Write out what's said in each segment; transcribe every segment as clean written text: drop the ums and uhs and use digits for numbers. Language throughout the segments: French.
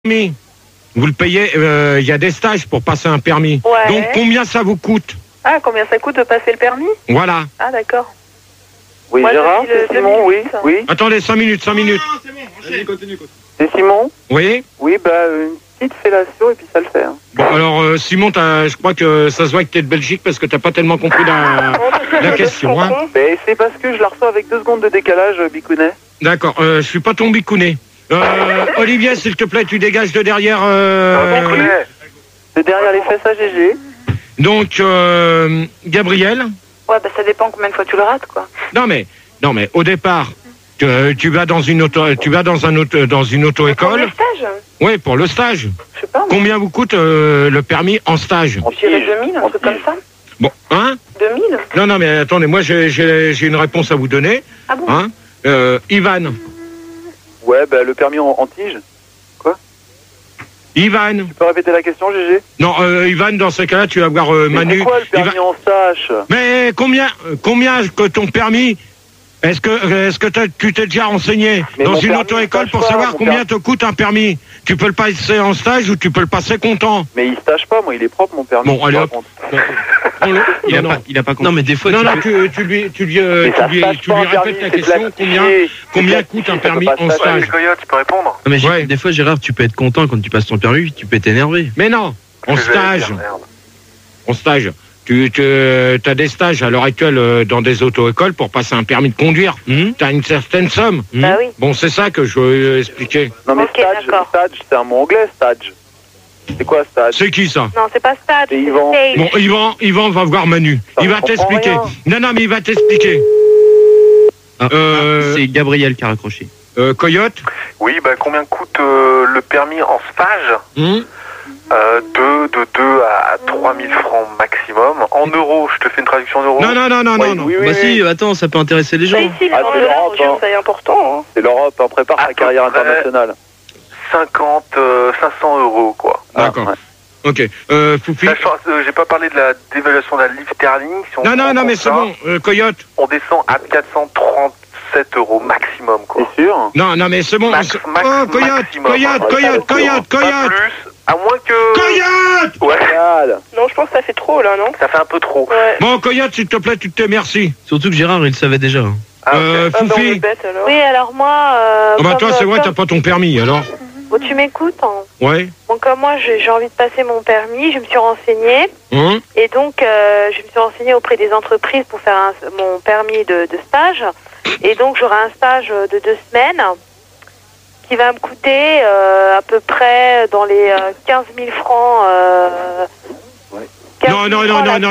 permis. Vous le payez, il y a des stages pour passer un permis. Ouais. Donc combien ça vous coûte? Ah, combien ça coûte de passer le permis? Voilà. Ah, d'accord. Oui, Moi, Gérard, je dis le c'est Simon, oui, 2008. oui. Attendez, 5 minutes. Vas-y, continue. C'est Simon? Oui. Oui, une petite fellation et puis ça le fait. Hein. Bon, alors Simon, je crois que ça se voit que t'es de Belgique parce que t'as pas tellement compris la question. Hein. Mais c'est parce que je la reçois avec 2 secondes de décalage, Bicounet. D'accord, je suis pas ton bicounet. Olivier, s'il te plaît, tu dégages de derrière. C'est derrière les fesses à GG. Donc, Gabriel. Ouais, bah ça dépend combien de fois tu le rates, quoi. Non mais, au départ, tu vas dans une auto-école. Pour le stage? Oui, pour le stage. Je sais pas. Combien vous coûte le permis en stage? Je dirais 2000, un truc comme ça. Bon, hein? 2000? Non, mais attendez, moi j'ai une réponse à vous donner. Ah bon? Hein? Ivan. Ouais, le permis en tige. Ivan. Tu peux répéter la question, GG? Non, Ivan, dans ce cas-là, tu vas voir Mais Manu. c'est quoi le permis en stage? Mais combien que ton permis? Est-ce que tu t'es déjà renseigné Mais dans mon une permis, auto-école il pour stage pas, savoir mon combien permis. te coûte un permis? Tu peux le passer en stage ou tu peux le passer comptant? Mais il stage pas, moi, il est propre, mon permis. Bon, allez, hop. Il a pas compris. Non, mais des fois, Non, tu non, peux... tu lui répètes la question, combien coûte un permis en stage? Coyote, tu peux répondre? Non, mais Ouais. des fois, Gérard, tu peux être content quand tu passes ton permis, tu peux t'énerver. Mais non, en stage. En stage. Tu as des stages à l'heure actuelle dans des auto-écoles pour passer un permis de conduire. Tu as une certaine somme. Bah oui. Bon, c'est ça que je veux expliquer. Non, mais Ok, stage, d'accord. c'est un mot anglais, stage. C'est quoi, stage? C'est qui ça? Non, c'est pas stage. C'est Yvan. stage. Bon, Yvan va voir Manu. Ça, Il va je comprends t'expliquer. rien. Non, mais il va t'expliquer. C'est Gabriel qui a raccroché. Coyote. Oui, combien coûte le permis en stage? De 2 à 3 000 francs maximum. En euros, je te fais une traduction en euros. Non. Oui, Bah si, attends, ça peut intéresser les gens. Bah ici, les Ah, gens c'est de là, l'Europe, regarde, hein. c'est important, hein. C'est l'Europe, on prépare À sa carrière peu près. internationale. 500 euros, quoi. D'accord. ouais. Ok. Foufi. Sachant, j'ai pas parlé de la dévaluation de la livre sterling. Si on prend Non, mais compte c'est ça, bon. Coyote. On descend à 437 euros maximum, quoi. C'est sûr? Non, mais c'est bon. Max, Oh, Coyote. maximum. Pas plus, à moins que... Coyote. Ouais, Regarde. Non, je pense que ça fait trop, là, non? ça fait un peu trop. Ouais. Bon, Coyote, s'il te plaît, tu te merci. Surtout que Gérard, il le savait déjà. Ah, ok. Ah, bah, on est Foufi. bête, alors. Oui, alors moi... Ah bah toi, c'est vrai, t'as pas ton permis, alors. Bon, tu m'écoutes, hein. Ouais. Bon, comme moi, j'ai envie de passer mon permis, je me suis renseignée. Hein? Et donc, je me suis renseignée auprès des entreprises pour faire mon permis de stage. Et donc, j'aurai un stage de 2 semaines qui va me coûter à peu près dans les 15 000 francs. 15 000 francs la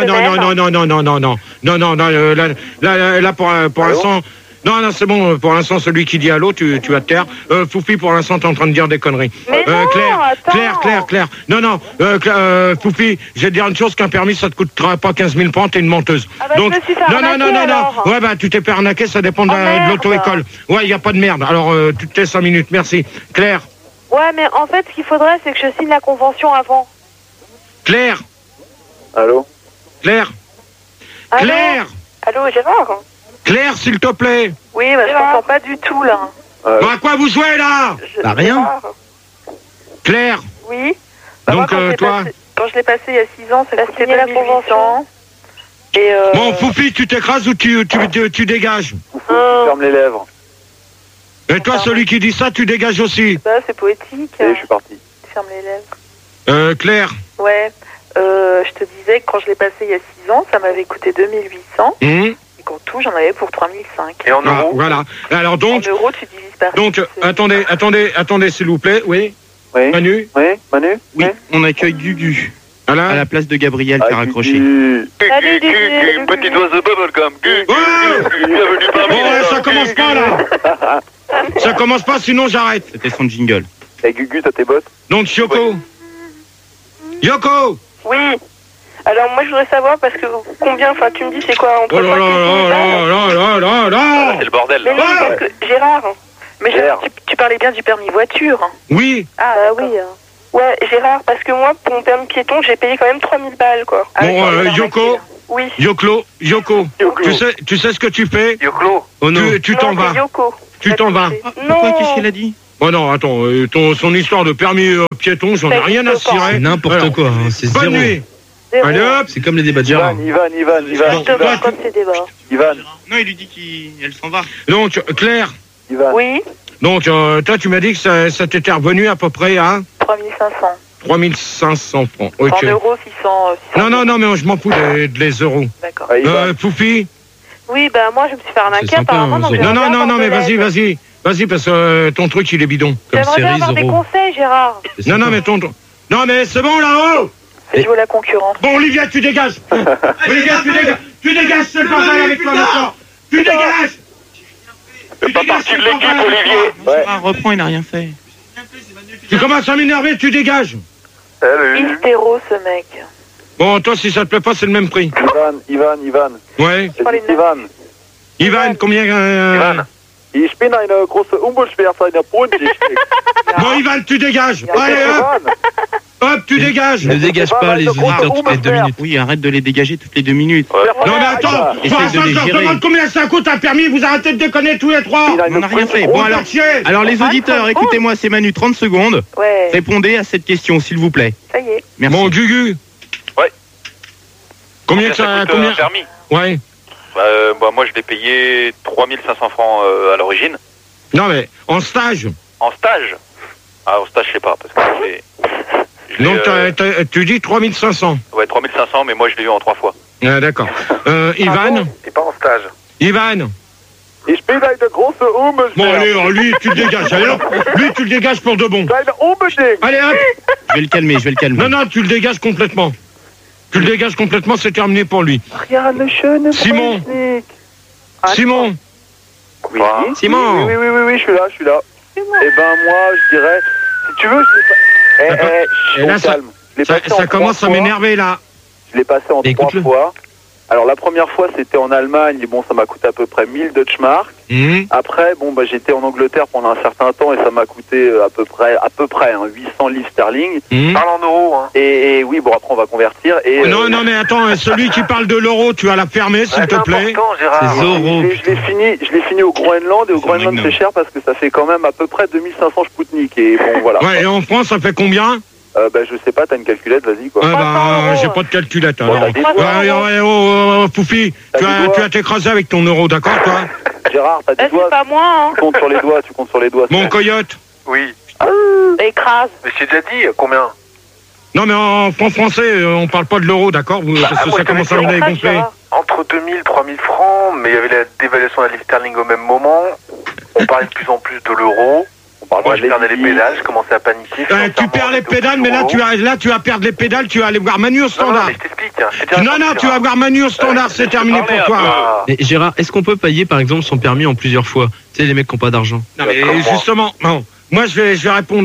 semaine. Non, là, pour l'instant... Non, c'est bon, pour l'instant, celui qui dit allô, tu vas te taire. Foufi, pour l'instant, t'es en train de dire des conneries. Mais non, attends. Claire. Non, Foufi, je vais te dire une chose, qu'un permis, ça te coûtera pas 15 000 francs, t'es une menteuse. Ah bah, je me suis fait arnaquer, alors. Ouais, tu t'es fait arnaquer, ça dépend de merde. l'auto-école. Ouais, y a pas de merde. Alors, tu te tais 5 minutes, merci. Claire. Ouais, mais en fait, ce qu'il faudrait, c'est que je signe la convention avant. Claire. Allô? Claire. Allô Claire. Allô, Gérard? Claire, s'il te plaît. Oui, je t'entends pas du tout, là. Bon, à quoi vous jouez, là? Bah, rien. Gérard. Claire. Oui. Donc, moi, quand toi quand je l'ai passé il y a 6 ans, ça T'as coûtait signé la 2800. convention. Et Bon, Foufi, tu t'écrases ou tu dégages? Tu fermes les lèvres. Et toi, celui qui dit ça, tu dégages aussi. ça, c'est poétique. Et je suis parti. Ferme les lèvres. Claire. Ouais. Je te disais que quand je l'ai passé il y a 6 ans, ça m'avait coûté 2800. Et qu'en tout, j'en avais pour 3005. Et en euros? Voilà. Alors donc, En euros, tu divises par donc, 6. attendez, s'il vous plaît. Oui. Oui? Manu. Oui? Manu? Oui, on accueille Gugu à Voilà. la place de Gabriel qui a raccroché. Salut, Gugu. Petit oiseau bubblegum. Ouais. Bienvenue parmi Bon, les ça commence pas là. Ça commence pas, sinon j'arrête. C'était son jingle. Et Gugu, t'as tes bottes? Donc Yoko. Yoko. Oui. Alors, moi, je voudrais savoir, parce que combien, enfin, tu me dis, c'est quoi entre Oh là 5 et 10 balles? là. C'est le bordel. Mais non, parce que, Gérard, mais Gérard. tu parlais bien du permis voiture. Oui. Ah, oui. Ouais, Gérard, parce que moi, pour mon permis piéton, j'ai payé quand même 3000 balles, quoi. Bon, Yoko. Oui. Yoko. Yoko. Tu sais ce que tu fais? Yoko. Oh non. Tu t'en Non, vas. c'est Yoko. Tu t'en vas. Pourquoi? Qu'est-ce Non. qu'il a dit? Bon non, attends, son histoire de permis piéton, j'en ai rien à cirer. C'est n'importe quoi, hein, c'est Bonne zéro. nuit. Zéro. Allez hop. C'est comme les débats de Gérard. Exactement comme ces débats. Ivan. Non, il lui dit qu'elle s'en va. Donc, Claire, Ivan. Oui, donc toi tu m'as dit que ça t'était revenu à peu près à 3500. 3500 francs. Ok. En euros, 600. Non, mais je m'en fous des euros. D'accord. Ah, Ivan. Poufi. oui, ben moi je me suis fait arnaquer C'est sympa, apparemment. hein, Donc Zoro. j'aimerais bien Non, avoir mais de l'aide. vas-y, parce que ton truc il est bidon. Comme J'aimerais bien série avoir des Zoro. conseils, Gérard. Non, mais c'est bon là-haut. C'est jouer la concurrence. Bon, Olivia, tu dégages. Olivia, tu dégages ce bordel avec toi maintenant. Tu dégages. Fais pas partie de l'équipe, Olivier. Ouais. Gérard reprend, il n'a rien fait. Tu commences à m'énerver, tu dégages. Salut. Hystéro, ce mec. Bon, toi, si ça te plaît pas, c'est le même prix. Ivan. Ouais. Pas les Ivan. Ivan, combien Ivan. Ich bin eine große Umweltschwärzer in der Bodenschicht. Bon, Ivan, tu dégages. Allez, hop, tu dégages. Ne dégage pas les auditeurs toutes les 2 minutes. Oui, arrête de les dégager toutes les 2 minutes. Non, mais attends, Essaye de les je leur gérer. demande combien ça coûte un permis, vous arrêtez de déconner tous les trois. On n'a rien fait. Bon, alors, chier. alors les auditeurs, écoutez-moi, c'est Manu, 30 secondes. Ouais, Répondez à cette question, s'il vous plaît. ça y est. Merci. Bon, Gugu. Ouais. Combien ça coûte combien un permis? Ouais. Moi, je l'ai payé 3500 francs à l'origine. Non, mais en stage. En stage. Ah, en stage, je sais pas, parce que je l'ai, Donc, tu dis 3500. ouais, 3500, mais moi, je l'ai eu en 3 fois. D'accord. Ivan. T'es pas en stage. Ivan. Ich bin eine große Umweltschwärzer. Bon, allez, lui, tu le dégages. Allez, hop. Lui, tu le dégages pour de bon. Unbedingt. Allez, hop. Je vais le calmer, Non, tu le dégages complètement. Tu le dégages complètement, c'est terminé pour lui. Regarde le schöne Simon. Brunswick. Simon. Oui. Simon. Oui, je suis là. Eh ben, moi, je dirais, si tu veux, je l'ai pas... Et là, calme. Je l'ai passé en Ça commence à 3 fois. m'énerver, là. Je l'ai passé en 3 Écoute-le. fois. Alors, la première fois, c'était en Allemagne. Et bon, ça m'a coûté à peu près 1000 Deutschmark. Après, bon, j'étais en Angleterre pendant un certain temps et ça m'a coûté à peu près 800 livres sterling. Parle en euros, hein. Et oui, bon, après, on va convertir. Et, Non, mais attends, celui qui parle de l'euro, tu vas la fermer, s'il te plaît. Important, Gérard. C'est Zoro. Je l'ai fini au Groenland. Et au Groenland, c'est cher parce que ça fait quand même à peu près 2500 Spoutnik. Et bon, voilà. Ouais, et en France, ça fait combien? Je sais pas, t'as une calculette, vas-y, quoi. Ouais, 300 euros. j'ai pas de calculette, Bon, alors. t'as des Ouais, Foufi, tu vas t'écraser avec ton euro, d'accord, toi? Gérard, t'as des C'est doigts. pas moi, hein. Tu comptes sur les doigts. Mon coyote. Oui. Écrase. Mais j'ai déjà dit, combien? Non, mais en franc français, on parle pas de l'euro, d'accord? Parce que moi, ça je te commence à l'ai dit, venir Écrase, gonfler. Gérard. Entre 2000, 3000 francs, mais il y avait la dévaluation de la livre sterling au même moment. On parlait de plus en plus de l'euro. Moi, je perdais les pédales, je commençais à paniquer. Tu perds les pédales, mais là, tu vas perdre les pédales, tu vas aller voir Manu au Non, standard. mais je t'explique. Non, tu vas voir Manu au standard, c'est terminé pour toi. Et Gérard, est-ce qu'on peut payer par exemple son permis en plusieurs fois? Tu sais, les mecs qui n'ont pas d'argent. Non, mais justement, non. Moi, je vais répondre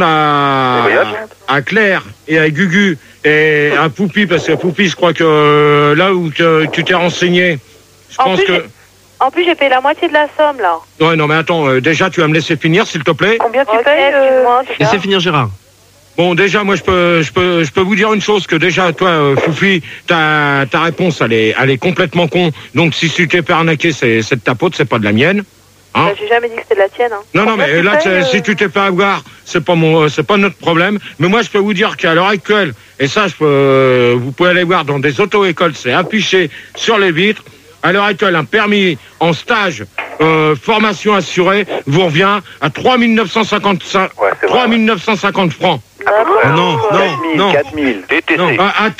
à Claire et à Gugu et à Poupi, parce que Poupi, je crois que là où tu t'es renseigné, je pense que... En plus, j'ai payé la moitié de la somme, là. Ouais, non, mais attends, déjà, tu vas me laisser finir, s'il te plaît. Combien tu Ok, payes excuse-moi, Laissez finir Gérard. Bon, déjà, moi, je peux vous dire une chose, que déjà, toi, Foufi, ta réponse, elle est complètement con. Donc, si tu t'es fait arnaquer, c'est de ta faute, c'est pas de la mienne. Hein? J'ai jamais dit que c'était de la tienne, hein. Non, Combien mais tu là, payes, si tu t'es fait avoir, c'est pas notre problème. Mais moi, je peux vous dire qu'à l'heure actuelle, et ça, vous pouvez aller voir dans des auto-écoles, c'est affiché sur les vitres. À l'heure actuelle, un permis en stage, formation assurée, vous revient à 3 950 francs. Oh non, non. 4000. TTC. Non.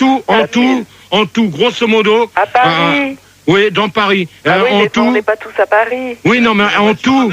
En tout, grosso modo. À Paris. Oui, dans Paris. Ah oui, en mais tout. on n'est pas tous à Paris. Oui, non, mais en tout.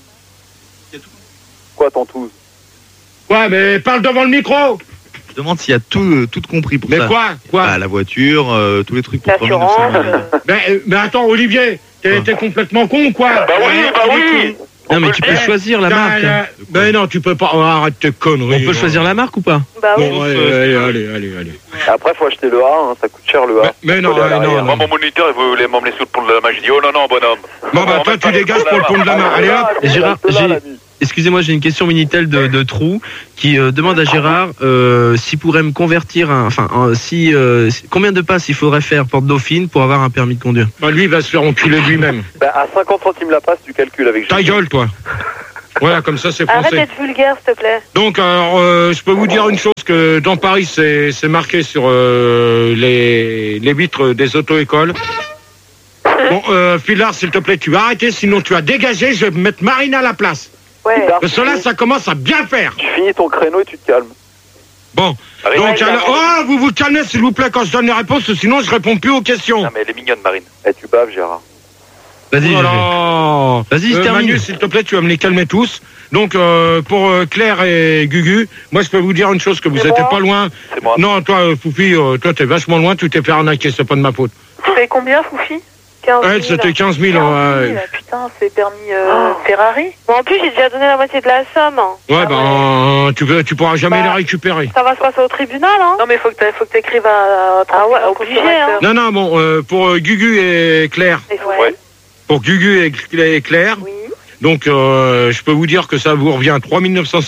Quoi, ton tout? Ouais, mais parle devant le micro. Je demande s'il y a tout compris pour Mais ça. quoi Bah, la voiture, tous les trucs pour 3 L'assurance. 900. Mais attends, Olivier, t'es complètement con ou quoi? Bah oui. Non, mais tu peux choisir la marque. hein. Mais non, tu peux pas. Arrête tes conneries. On peut choisir la marque ou pas? Bah oui. Bon, allez. Après, faut acheter le A, hein, ça coûte cher le A. Mais non, Faut aller à l'arrière. Moi, mon moniteur, il voulait m'emmener sous le pont de la main. J'ai dit, oh non, bonhomme. Bon, bah, toi, tu dégages pour le pont de la main. Allez, hop. Et Gérard, Reste là, l'ami. excusez-moi, j'ai une question Minitel de Trou qui demande à Gérard s'il pourrait me convertir, combien de passes il faudrait faire Porte Dauphine pour avoir un permis de conduire. Bah, lui, il va se faire enculer lui-même. Bah, à 50 centimes la passe, tu calcules avec Ta gueule, toi. Voilà, comme ça c'est Arrête français. d'être vulgaire, s'il te plaît. Donc, alors, je peux vous dire une chose, que dans Paris, c'est marqué sur les vitres des auto-écoles. Bon, Philard, s'il te plaît, tu vas arrêter, sinon tu vas dégager, je vais mettre Marine à la place. Ouais. Parce que là, ça commence à bien faire. Tu finis ton créneau et tu te calmes. Bon, Marine, donc, vous vous calmez, s'il vous plaît, quand je donne les réponses, sinon je réponds plus aux questions. Non, mais elle est mignonne, Marine. Eh, tu baves, Gérard. Vas-y, Voilà. Vas-y, je termine. Manu, s'il te plaît, tu vas me les calmer tous. Donc, pour Claire et Gugu, moi, je peux vous dire une chose, que vous C'est n'étiez moi. pas loin. C'est moi. Non, toi, Foufi, toi, t'es vachement loin, tu t'es fait arnaquer, c'est pas de ma faute. Tu payes combien, Foufi 15 000. Elle, c'était 15 000. 15 000, Ouais, putain, c'est permis Ferrari. Bon, en plus, j'ai déjà donné la moitié de la somme. ouais ben, tu pourras jamais les récupérer. Ça va se passer au tribunal, hein. Non, mais faut que t'écrives à Ah ouais, obligé, hein. Non, non, bon, pour Gugu et Claire. Ouais. Pour Gugu et Claire, Oui. donc, je peux vous dire que ça vous revient 3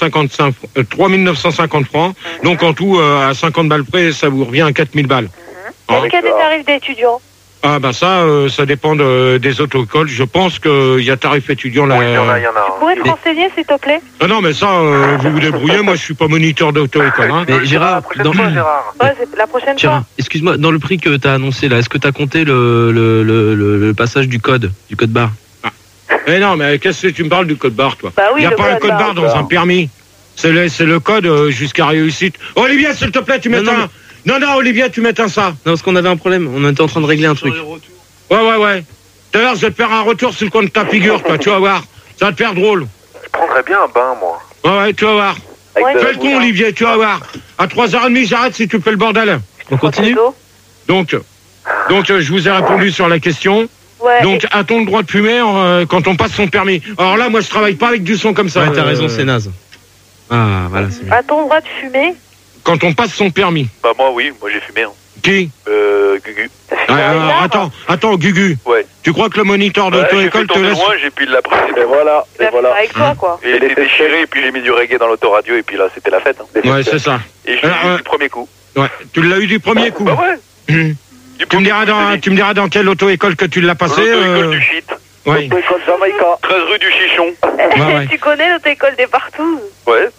950 francs. Donc, en tout, à 50 balles près, ça vous revient à 4 000 balles. Est-ce qu'il y a des tarifs d'étudiants? Ah, bah ça dépend des auto-écoles. Je pense qu'il y a tarif étudiant là. Oui, il y en a. Vous pouvez te renseigner, s'il te plaît? Ah non, mais ça, vous vous débrouillez. Moi, je suis pas moniteur d'auto-école. Hein. Mais Gérard, La prochaine fois, Gérard. Ouais, c'est la prochaine Gérard, fois. excuse-moi, dans le prix que tu as annoncé là, est-ce que tu as compté le passage du code barre? Mais non, mais qu'est-ce que tu me parles du code barre, toi? Bah oui, Il n'y a le pas un code code barre. barre dans un permis. C'est le code jusqu'à réussite. Olivier, s'il te plaît, tu mets Non, un. Non, Olivier, tu mets un ça. Non, parce qu'on avait un problème, on était en train de régler un truc. Ouais. Tout à l'heure, je vais te faire un retour sur le coin de ta figure, toi, tu vas voir. Ça va te faire drôle. Je prendrais bien un bain, moi. Ouais, tu vas voir. Ouais, Fais le con, Olivier, tu vas voir. À 3h30, j'arrête si tu fais le bordel. On continue? Donc, je vous ai répondu sur la question. Ouais. Donc, a-t-on le droit de fumer quand on passe son permis? Alors là, moi, je travaille pas avec du son comme ça. Ouais, t'as raison, c'est naze. Ah, voilà, c'est bien. A-t-on le droit de fumer? Quand on passe son permis. Bah, moi, oui. Moi, j'ai fumé. Hein. Qui? Gugu. Attends, Gugu. Ouais. Tu crois que le moniteur J'ai d'auto-école fait te tomber laisse... loin, j'ai pu l'apprendre. Et voilà, Tu l'as fait avec toi, quoi. Et il était déchiré, et puis j'ai mis du reggae dans l'autoradio, et puis là, c'était la fête. Hein. Ouais, c'est ça. Et je l'ai eu du premier coup. Ouais, tu l'as eu du premier coup. Bah ouais. Tu me diras dans quelle auto-école que tu l'as passé. L'auto-école du shit. Ouais. Auto-école Jamaïca. 13 rue du Chichon. Ouais. Tu connais notre école des partout? Ouais.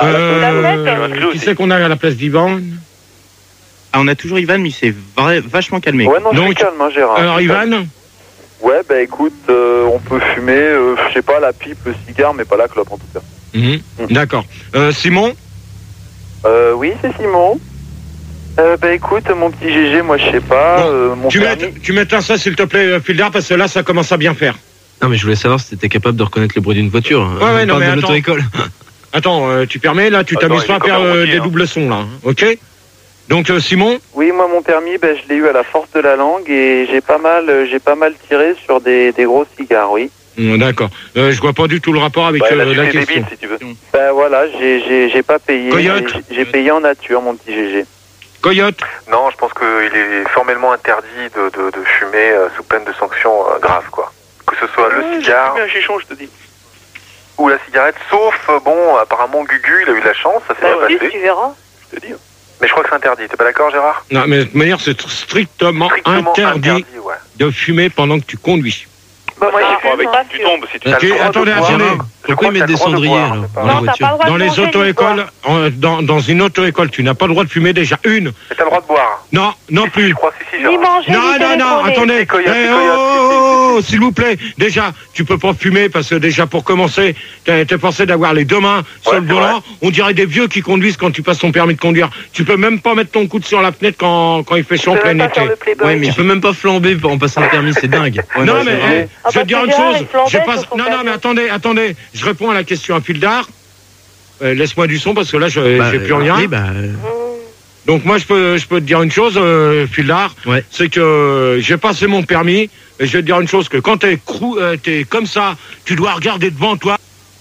Qui c'est qu'on a à la place d'Ivan? Ah, on a toujours Ivan, mais il s'est vachement calmé. Ouais, non, je suis Donc, calme, hein, Gérard. Alors, Ivan? Ouais, bah écoute, on peut fumer, je sais pas, la pipe, le cigare, mais pas la clope en tout cas. D'accord. Simon? Oui, c'est Simon. Bah écoute, mon petit GG, moi je sais pas, mon Tu permis... mets un ça, s'il te plaît, Fildar, parce que là, ça commence à bien faire. Non, mais je voulais savoir si t'étais capable de reconnaître le bruit d'une voiture. Ouais, On non, parle mais de attends. l'auto-école. Attends, tu permets, là, tu Attends, t'amuses il pas est à comme faire un routier, des hein. doubles sons, là, hein, ok? Donc, Simon? Oui, moi mon permis, bah, je l'ai eu à la force de la langue et j'ai pas mal tiré sur des gros cigares, oui. D'accord. Je vois pas du tout le rapport avec Bah, elle a la tué des question. bites, si tu veux. Bah voilà, j'ai pas payé, Coyote. j'ai payé en nature, mon petit GG. Coyote? Non, je pense qu'il est formellement interdit de fumer sous peine de sanctions graves, quoi. Que ce soit le cigare J'ai fumé un chichon, je te dis. ou la cigarette, sauf, bon, apparemment Gugu, il a eu de la chance, ça s'est Bah, bien si, passé. tu verras. Je te dis. Mais je crois que c'est interdit, t'es pas d'accord, Gérard? Non, mais de toute manière, c'est strictement Strictement interdit ouais. de fumer pendant que tu conduis. Bah, moi, Ah, j'ai bon, avec pas tu tombes, si tu Ok, as le droit attendez, de boire. attendez. Je Pourquoi crois ils mettent que des t'as le droit de cendriers boire, alors c'est pas- dans la Non, t'as voiture? pas le droit Dans de les manger, auto-écoles, dans une auto-école, tu n'as pas le droit de fumer déjà une. Mais t'as le droit de boire. Non, non plus. Je crois, si, Ni Gérard. manger, Non, ni non, non, téléphoner. attendez. C'est Coyote, Eh, c'est Coyote, oh, s'il vous plaît. Déjà, tu peux pas fumer parce que déjà, pour commencer, t'es forcé d'avoir les deux mains sur Ouais, le c'est volant. On dirait des vieux qui conduisent quand tu passes ton permis de conduire. Tu peux même pas mettre ton coude sur la fenêtre quand il fait chaud en Tu peux plein même pas faire été. le playboy. Ouais, mais tu peux même pas flamber en passant le permis, c'est dingue. Ouais, Non, ouais, mais c'est vrai. je vais te dire une Gérard, chose. il flambait J'ai pas... sur son Non, permis. mais attendez. Je réponds à la question à Fildar. Laisse-moi du son parce que là, Bah, j'ai plus rien. Oui, bah, Donc moi, je peux te dire une chose, Fildar. Ouais. C'est que j'ai passé mon permis. Et je vais te dire une chose, que quand t'es comme ça, tu dois regarder devant toi.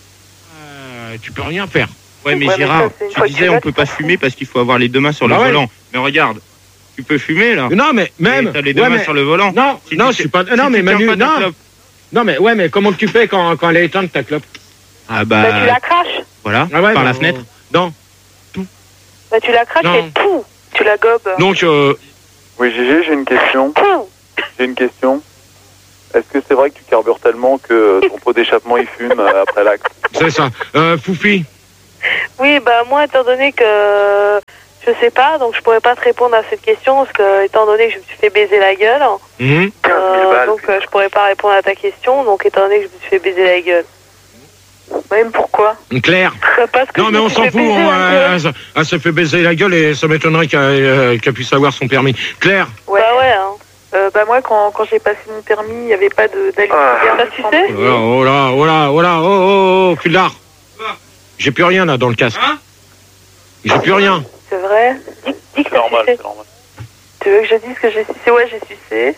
Tu peux rien faire. Ouais, mais Ouais, mais Gérard, ça, c'est une tu fois que disais tu on l'as, peut tu pas t'en fumer parce qu'il faut avoir les deux mains sur le Bah ouais. volant. Mais regarde, tu peux fumer là. Non, mais même. Et t'as les deux ouais, mains mais- sur le volant. Non, Si non, tu je suis sais- pas. si Non, mais tu tiens Manu, pas ta non. clope. Non, mais ouais, mais comment tu fais quand elle est éteinte ta clope? Ah Bah, tu la craches. voilà, Ah ouais, par bah, la fenêtre. Non. Bah, tu la craches Non. et pouf, Tu la gobes. Donc, Oui, GG, j'ai une question. pouf. J'ai une question. Est-ce que c'est vrai que tu carbures tellement que ton pot d'échappement il fume après l'acte? C'est ça. Foufi. Oui, bah moi, étant donné que je sais pas, donc je pourrais pas te répondre à cette question parce que étant donné que je me suis fait baiser la gueule, donc je pourrais pas répondre à ta question. Donc étant donné que je me suis fait baiser la gueule. Même pourquoi? Claire. Parce que non mais on s'en fout. Elle se fait baiser la gueule et ça m'étonnerait qu'elle puisse avoir son permis. Claire. Ouais. Bah ouais. Bah moi quand j'ai passé mon permis, il n'y avait pas d'alice cigarette. Tu sais? Oh là, fil d'art. J'ai plus rien là dans le casque. J'ai plus rien. C'est vrai? Dis que c'est normal, c'est normal. Tu veux que je dise que j'ai sucé? Ouais, j'ai sucé.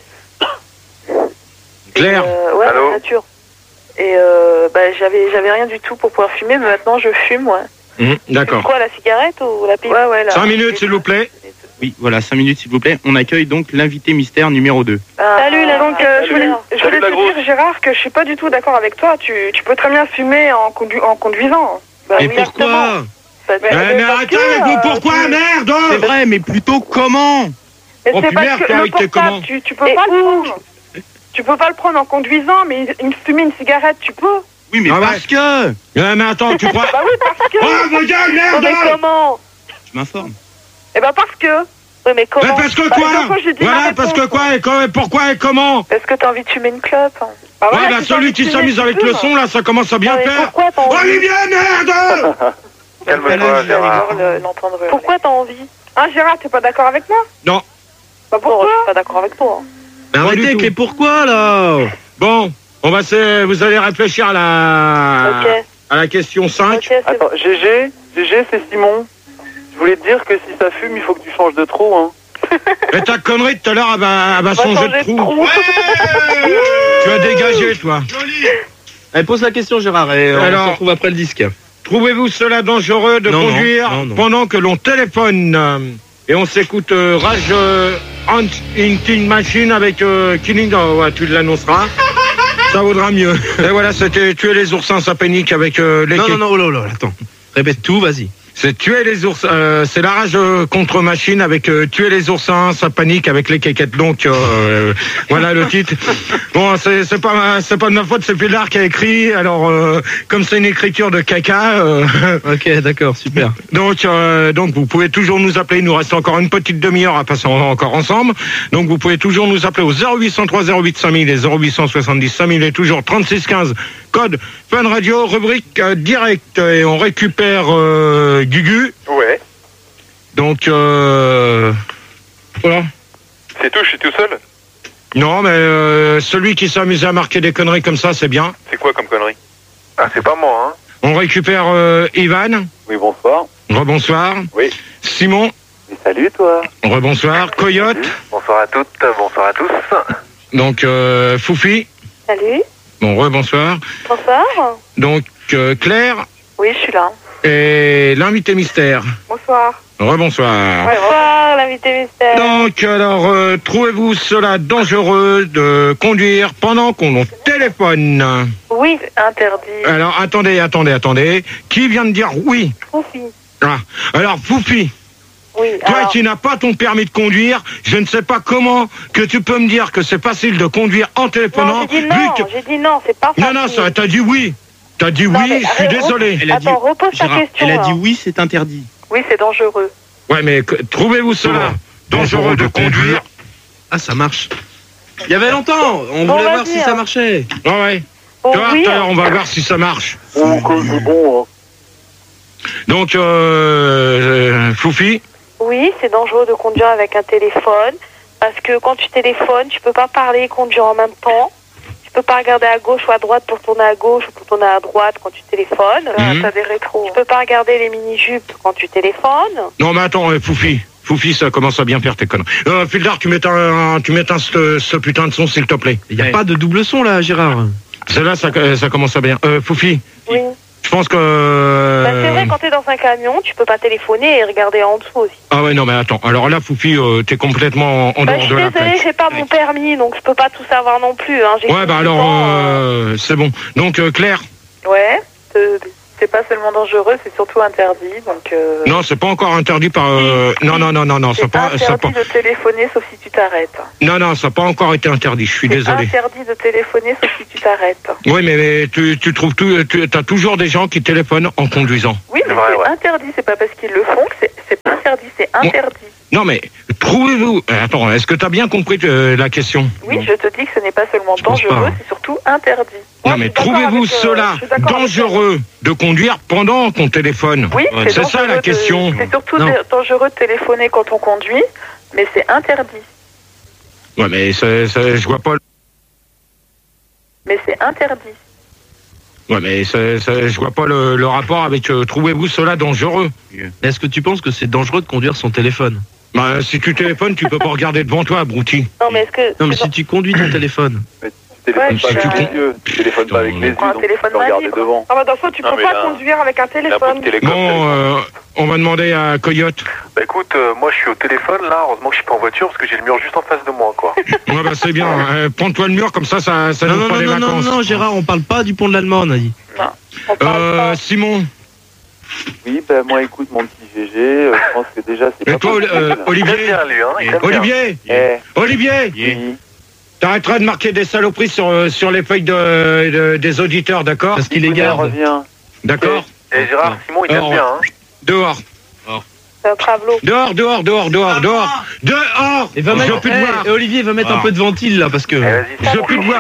Claire. Ouais, la nature. Et bah j'avais rien du tout pour pouvoir fumer, mais maintenant je fume, ouais. D'accord. Quoi, la cigarette ou la pipe? Ouais, là. 5 minutes s'il vous plaît. Oui, voilà, 5 minutes s'il vous plaît. On accueille donc l'invité mystère numéro 2. Salut, donc je voulais te dire, Gérard, que je suis pas du tout d'accord avec toi. Tu peux très bien fumer en conduisant. Bah, et oui, pourquoi? Mais arrêtez avec le pourquoi, merde! C'est vrai, mais plutôt comment? Mais c'est parce que le portable, tu peux pas le prendre. Tu peux pas le prendre en conduisant, mais fumer une cigarette, tu peux. Oui, mais parce que... mais attends, tu crois... Bah oui, parce que... Oh, ma gueule, merde! Mais comment? Je m'informe. Eh ben parce que... Oui, mais comment? Mais parce que quoi? Voilà, parce que quoi et pourquoi et comment? Est-ce que t'as envie de fumer une clope? Bah ouais, bah celui qui s'amuse avec le son, là, ça commence à bien faire. Olivier, merde! Calme-toi, Gérard. Pourquoi t'as envie? Hein, Gérard, t'es pas d'accord avec moi? Non. Bah pourquoi? Je suis pas d'accord avec toi. Mais arrêtez avec les pourquoi, là. Bon, vous allez réfléchir à la question 5. Attends, GG, c'est Simon. Je voulais te dire que si ça fume, il faut que tu changes de trou, hein. Et ta connerie de tout à l'heure, elle va changer de trou. Ouais. Tu vas dégager, toi. Elle pose la question, Gérard, et on se retrouve après le disque. Trouvez-vous cela dangereux de conduire pendant que l'on téléphone? Et on s'écoute Rage Hunting Machine avec Killing. Ouais, tu l'annonceras. Ça vaudra mieux. Et voilà, c'était Tuer les oursins, ça panique avec les... Non, attends. Répète tout, vas-y. C'est Tuer les oursins, c'est la rage contre machine avec Tuer les oursins, ça panique avec les quéquettes. Donc voilà le titre. Bon, c'est pas de ma faute, c'est Pilar qui a écrit. Alors comme c'est une écriture de caca. Ok, d'accord, super. Donc vous pouvez toujours nous appeler. Il nous reste encore une petite demi-heure à passer encore ensemble. Donc vous pouvez toujours nous appeler au 0803 08 5000 et 0870 5000 et toujours 36 15 code Fun Radio, rubrique direct, et on récupère Gugu. Ouais. Donc voilà. C'est tout, je suis tout seul? Non, mais celui qui s'amuse à marquer des conneries comme ça, c'est bien. C'est quoi comme connerie? Ah, c'est pas moi, hein. On récupère Ivan. Oui, bonsoir. Rebonsoir. Oui. Simon. Et salut, toi. Rebonsoir. Coyote. Bonsoir à toutes, bonsoir à tous. Donc Foufi. Salut. Bon, rebonsoir. Bonsoir. Donc Claire. Oui, je suis là. Et l'invité mystère. Bonsoir. Rebonsoir. Bonsoir, l'invité mystère. Donc, alors, trouvez-vous cela dangereux de conduire pendant qu'on téléphone? Oui, interdit. Alors, attendez. Qui vient de dire oui? Foufi. Ah, alors, Foufi. Oui, Toi qui n'as pas ton permis de conduire, je ne sais pas comment que tu peux me dire que c'est facile de conduire en téléphonant. Non, j'ai dit non, c'est pas facile. Non, ça, t'as dit oui. T'as dit oui, je suis désolé. Repose ta question. Elle a dit oui, c'est interdit. Oui, c'est dangereux. Ouais, mais trouvez-vous cela dangereux de conduire? Ah, ça marche. Il y avait longtemps, on voulait voir si ça marchait. Ouais. Bon, tu vois, oui, tout à l'heure, on va voir si ça marche. C'est bon, hein. Donc, Foufi. Oui, c'est dangereux de conduire avec un téléphone. Parce que quand tu téléphones, tu peux pas parler et conduire en même temps. Tu peux pas regarder à gauche ou à droite pour tourner à gauche ou pour tourner à droite quand tu téléphones. T'as des rétros. Tu peux pas regarder les mini-jupes quand tu téléphones. Non, mais attends, Foufi, ça commence à bien faire tes conneries. Fildar, tu m'éteins ce putain de son, s'il te plaît. Il n'y a pas de double son, là, Gérard. Celle-là, ça commence à bien. Foufi. Oui. Je pense que... c'est vrai, quand t'es dans un camion, tu peux pas téléphoner et regarder en dessous aussi. Ah ouais, non, mais attends. Alors là, Foufi, t'es complètement en dehors de la plaque. Je suis désolée, j'ai pas mon permis, donc je peux pas tout savoir non plus. Hein. Ouais, bah alors, c'est bon. Donc, Claire. Ouais. c'est pas seulement dangereux, c'est surtout interdit. Donc, Non, c'est pas encore interdit par... Non, c'est pas interdit de téléphoner sauf si tu t'arrêtes. Non, ça n'a pas encore été interdit, je suis désolé. C'est interdit de téléphoner sauf si tu t'arrêtes. Oui, mais tu trouves t'as toujours des gens qui téléphonent en conduisant. Oui, mais c'est interdit, c'est pas parce qu'ils le font que c'est pas interdit, c'est interdit. Non, mais trouvez-vous... Attends, est-ce que tu as bien compris la question? Oui, je te dis que ce n'est pas seulement dangereux, c'est surtout interdit. Non, mais trouvez-vous cela dangereux de conduire pendant qu'on téléphone? Oui, c'est ça la question. C'est surtout dangereux de téléphoner quand on conduit, mais c'est interdit. Ouais, mais je vois pas... Mais c'est interdit. Ouais, mais je vois pas le rapport avec trouvez-vous cela dangereux? Est-ce que tu penses que c'est dangereux de conduire son téléphone? Bah, si tu téléphones, tu peux pas regarder devant toi, abruti. Non, mais est-ce que... Non, mais si tu conduis ton téléphone... Tu téléphones pas avec les yeux, donc tu peux regarder devant. Ah bah dans ça, tu peux pas conduire avec un téléphone. Bon, on va demander à Coyote. Bah écoute, moi je suis au téléphone là, heureusement que je suis pas en voiture parce que j'ai le mur juste en face de moi, quoi. Ouais, bah c'est bien, prends-toi le mur, comme ça nous fera des vacances. Non, Gérard, on parle pas du pont de l'Allemagne, on a dit. Non, on parle pas. Simon. Oui, ben moi écoute mon petit GG, je pense que déjà c'est pas... Et toi, Olivier Olivier T'arrêteras de marquer des saloperies sur les feuilles des auditeurs, d'accord? Parce qu'il les garde. D'accord. Et Gérard, Simon, il t'aime bien, hein? Dehors. Dehors. Et va mettre, et Olivier va mettre un peu de ventile là parce que. Je veux plus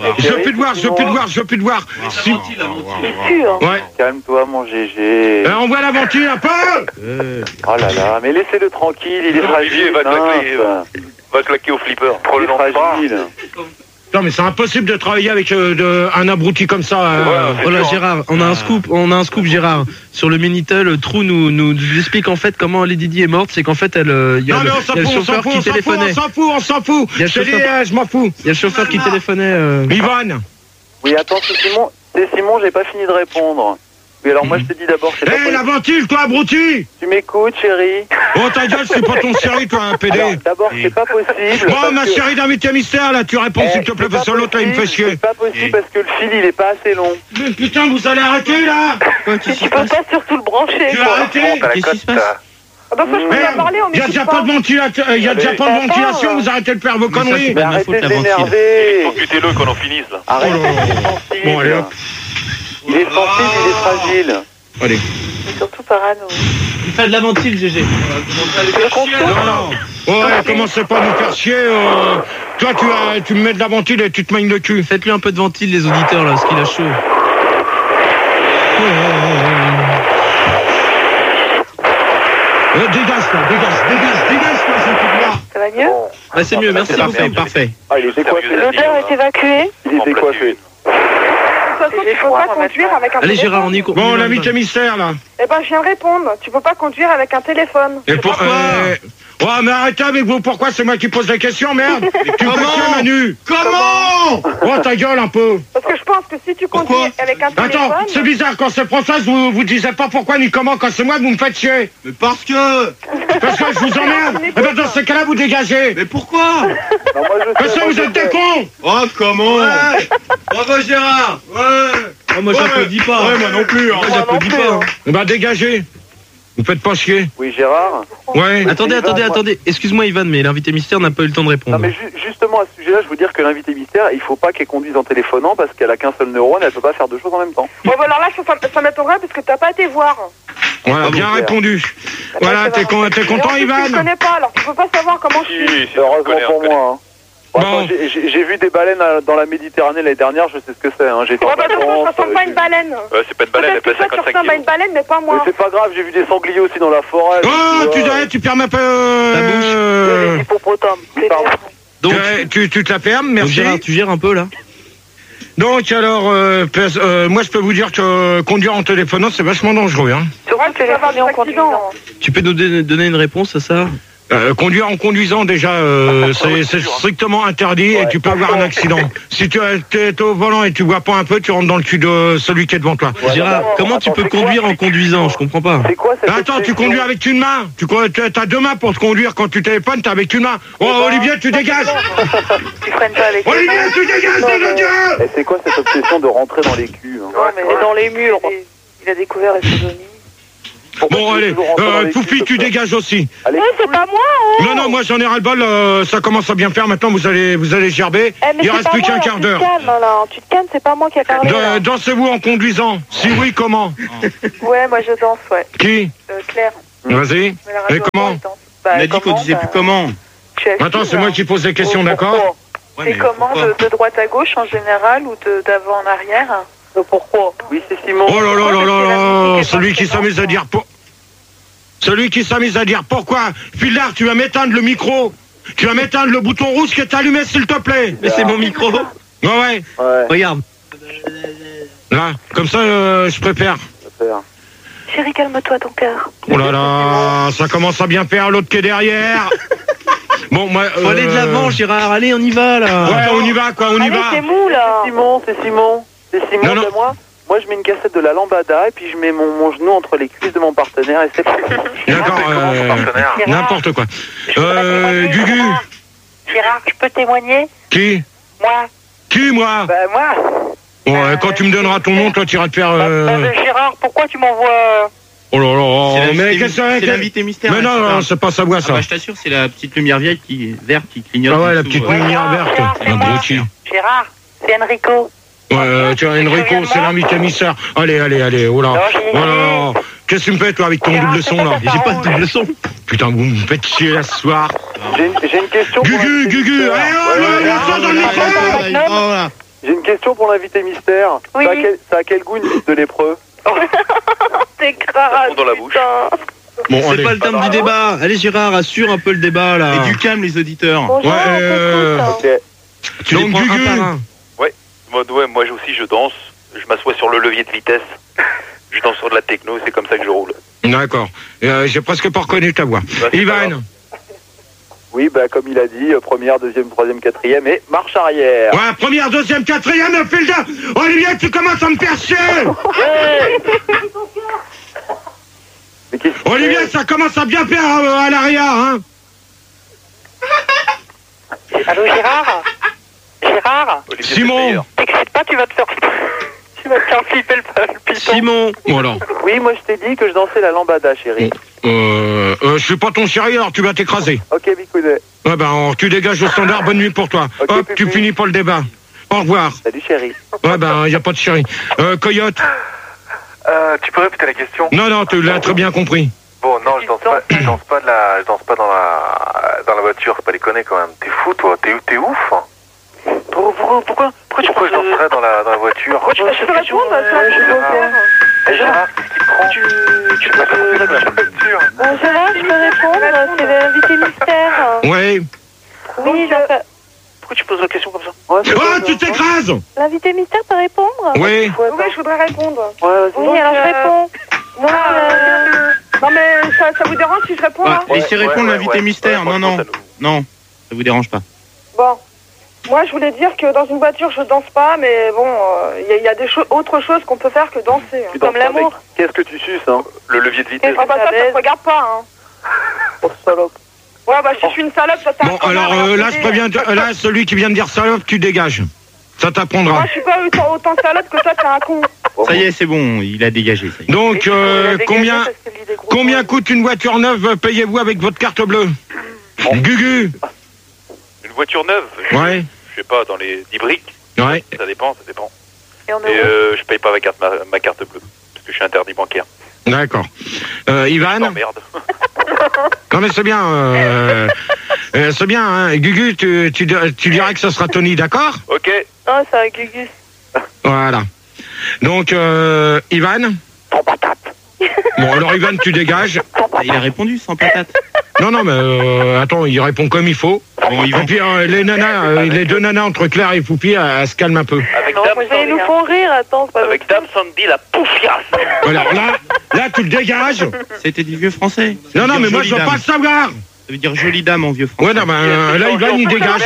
te voir. Ouais. Calme-toi mon GG. Envoie la ventile un peu. Oh là là, mais laissez-le tranquille, il est fragile. Va claquer au flipper. Il est fragile. Non mais c'est impossible de travailler avec un abruti comme ça. Voilà Gérard, on a un scoop Gérard sur le Minitel. Trou nous explique en fait comment Lady Di est morte, c'est qu'en fait il y a le chauffeur qui téléphonait. On s'en fout. Je m'en fous. Il y a le chauffeur qui téléphonait. Ivan. Oui, attends, c'est Simon, j'ai pas fini de répondre. Oui, alors moi je te dis d'abord... la ventile, toi, abruti! Tu m'écoutes, chérie? Oh, ta gueule, c'est pas ton chéri, toi, un PD. D'abord, c'est pas possible. Bon, ma chérie d'invité mystère, là, tu réponds, s'il te plaît, parce que l'autre, là, il me fait chier. C'est pas possible parce que le fil, il est pas assez long. Mais putain, vous allez arrêter, là! Tu peux pas surtout le brancher, tu vas arrêter? Qu'est-ce qui se passe? Ah bah ça, je peux pas parler, on il y a déjà pas de ventilation, vous arrêtez de faire vos conneries. Mais arrêtez de l'énerver. Discutez-le qu'on en finisse, là. Arrêtez, il est sensible. Bon, allez, hop. Il est sensible, il est fragile. Allez. C'est surtout parano. Il fait de la ventile, GG. Non. Ouais, commencez pas à nous faire chier. Toi, tu me mets de la ventile et tu te maignes le cul. Faites-lui un peu de ventile, les auditeurs, là, parce qu'il a chaud. Dégage, ça va mieux? Ouais, c'est mieux, merci beaucoup. Parfait. Ah, il est décoiffé. L'odeur est évacuée? Il est décoiffé. De toute façon, tu peux pas conduire avec un téléphone. Allez Gérard, on y court. Bon, l'invité mystère, là. Eh ben, je viens répondre. Tu peux pas conduire avec un téléphone. Et pourquoi? Oh, mais arrêtez avec vous, pourquoi c'est moi qui pose la question, merde? Tu me fais chier, Manu. Comment? Oh, ta gueule un peu. Parce que je pense que si tu conduis avec un téléphone... Attends, c'est bizarre, quand c'est Françoise, vous disiez pas pourquoi ni comment, quand c'est moi, vous me faites chier. Mais parce que je vous emmerde. Et ben dans ce cas-là, vous dégagez. Mais pourquoi? Parce que vous êtes des cons. Oh, comment? Bravo Gérard. Ouais. Moi, j'applaudis pas. Ouais, moi non plus. Moi, j'applaudis pas. Eh ben dégagez. Vous faites pas chier. Oui, Gérard. Ouais. Attendez. Excuse-moi, Ivan, mais l'invité mystère n'a pas eu le temps de répondre. Non, mais justement, à ce sujet-là, je veux dire que l'invité mystère, il faut pas qu'elle conduise en téléphonant parce qu'elle a qu'un seul neurone, elle peut pas faire deux choses en même temps. Bon, bah alors là, ça m'étonnerait parce que t'as pas été voir. Voilà, bien répondu. Voilà, t'es content, Ivan? Tu connais pas, alors tu peux pas savoir comment je suis. Heureusement pour moi, hein. Bon. J'ai vu des baleines dans la Méditerranée l'année dernière, je sais ce que c'est. Hein. J'ai bah ça ressemble pas à une baleine. Ouais, c'est pas une baleine, elle pèse 55 kilos. Tu ressembles à une baleine, mais pas moi. Mais c'est pas grave, j'ai vu des sangliers aussi dans la forêt. Oh, tu fermes un peu ta bouche. Les hippopotames. Donc, tu te la fermes, merci. Gérard, tu gères un peu là. Donc alors, moi je peux vous dire que conduire en téléphonant c'est vachement dangereux. Hein. Sur un téléphone en conduisant. Tu peux nous donner une réponse à ça? Conduire en conduisant déjà c'est strictement interdit et tu peux avoir un accident. Si tu es au volant et tu vois pas un peu, tu rentres dans le cul de celui qui est devant toi. Gérard, comment tu peux conduire en conduisant? Je comprends pas. C'est quoi cette Attends, tu conduis avec une main. Tu as deux mains pour te conduire. Quand tu téléphones, t'as avec une main. Oh Olivier, tu dégages. Tu freines pas avec Olivier, tu dégages, c'est quoi cette obsession de rentrer dans les culs? Et dans les murs. Il a découvert la sodomie. Bon, allez, Poufi, tu dégages aussi. Ouais, c'est pas moi, hein. Non, moi j'en ai ras-le-bol, ça commence à bien faire, maintenant vous allez gerber. Il reste plus qu'un quart d'heure. Tu te calmes, c'est pas moi qui ai parlé. Dansez-vous en conduisant? Si oui, comment? Ouais, moi je danse, ouais. Qui? Claire. Vas-y. Et comment? On a dit qu'on disait plus comment. Attends, c'est moi qui pose des questions, d'accord? C'est comment de droite à gauche en général ou d'avant en arrière? Pourquoi? Oui, c'est Simon. Oh là, celui qui s'amuse à dire pourquoi? Philard, tu vas m'éteindre le micro. Tu vas m'éteindre le bouton rouge qui est allumé, s'il te plaît. Mais c'est mon micro. Ouais. Regarde. Là, comme ça, je préfère. Chérie, calme-toi ton cœur. Oh là là, ça commence à bien faire, l'autre qui est derrière. Bon, moi... Faut aller de l'avant, Gérard. Allez, on y va, là. Ouais, on y va, on y va. C'est mou, là. C'est Simon. Non. Moi, je mets une cassette de la lambada et puis je mets mon genou entre les cuisses de mon partenaire et c'est parti. D'accord, n'importe quoi. Gugu. Gérard, je peux témoigner? Qui? Moi. Qui, moi? Moi. Bon, quand tu me donneras ton nom, toi, tu iras te faire... Gérard, pourquoi tu m'envoies... Oh là là, mais qu'est-ce que c'est l'invité mystère. Mais non, c'est pas sa voix, ça. Je t'assure, c'est la petite lumière verte qui clignote. Ah ouais, la petite lumière verte. Abruti. Gérard, c'est Enrico. Ouais, tiens, Enrico, c'est l'invité mystère. Allez, oh là. Voilà. Qu'est-ce que tu me fais, toi, avec ton double son, là? J'ai pas de double son. Putain, vous me faites chier, là, ce soir. J'ai une question. Gugu, allez, on dans le micro. J'ai une question pour l'invité mystère. Oui. Ça a quel goût une bite de lépreux? C'est grave. Dans la bouche. Bon, c'est pas le terme du débat. Allez, Gérard, assure un peu le débat, là. Et du calme, les auditeurs. Bonjour, Ok. Tu les prends un par un. Moi aussi je danse, je m'assois sur le levier de vitesse, je danse sur de la techno, c'est comme ça que je roule. D'accord. J'ai presque pas reconnu ta voix. Ivan. Oui, comme il a dit, première, deuxième, troisième, quatrième et marche arrière. Ouais, première, deuxième, quatrième, fil de... Olivier, tu commences à me faire chier. Olivier, ça commence à bien faire à l'arrière, hein. Allô, Gérard? Simon. T'excites pas, tu vas te faire flipper le piston. Simon. Voilà. Oui, moi je t'ai dit que je dansais la lambada, chérie. Je suis pas ton chéri, alors tu vas t'écraser. Ok, Bicounet. Ouais, alors, tu dégages le standard, bonne nuit pour toi. Okay, hop, tu finis pas le débat. Au revoir. Salut, chérie. Ouais, y a pas de chéri. Coyote. Tu peux répéter la question? Non, tu l'as très bien compris. Bon, non, je danse pas dans la voiture, faut pas déconner quand même. T'es fou, toi, t'es ouf. Pourquoi je danserais dans la voiture? Pourquoi tu fais cette question? Gérard, qu'est-ce qui te prend? Tu peux répondre la voiture. Gérard, je peux répondre, c'est l'invité mystère. Ouais. Oui, Pourquoi tu poses la question comme ça? Oh, tu t'écrases. L'invité mystère peut répondre? Oui. Oui, je voudrais répondre. Oui, alors je réponds. Non, mais ça vous dérange si je réponds, là? Laissez répondre l'invité mystère. Non, ça vous dérange pas. Bon. Moi, je voulais dire que dans une voiture, je danse pas, mais bon, il y a autre chose qu'on peut faire que danser. Comme l'amour. Qu'est-ce que tu suces, hein? Le levier de vitesse. Ah ça te regarde pas, hein. Oh, salope. Ouais, si je suis une salope, ça t'arrive. Bon, alors là, je préviens, là, celui qui vient de dire salope, tu dégages. Ça t'apprendra. Moi, je suis pas autant salope que toi, t'es un con. Ça y est, c'est bon, il a dégagé. Ça y est. Donc, combien coûte une voiture neuve, payez-vous avec votre carte bleue? Gugu. Une voiture neuve? Ouais. Je sais pas, dans les 10 briques. Ouais. Ça dépend. Et je paye pas avec ma carte bleue, parce que je suis interdit bancaire. D'accord. Ivan. Oh merde. Non mais c'est bien. C'est bien, hein. Gugu, tu dirais que ce sera Tony, d'accord? Ok. Non, c'est un Gugus. Voilà. Donc, Ivan. Sans patate. Bon, alors Ivan, tu dégages. Il a répondu sans patate. Non, mais attends, il répond comme il faut. Bon, et puis les deux nanas entre Claire et Poupi, elles se calment un peu. Avec Ils nous font rire, attends. Avec Dame Sandy, la poufiasse. Alors là, tu le dégages. C'était du vieux français. Non, mais moi, je veux pas le savoir. Ça veut dire jolie dame en vieux français. Ouais, non, là, Ivan, il dégage.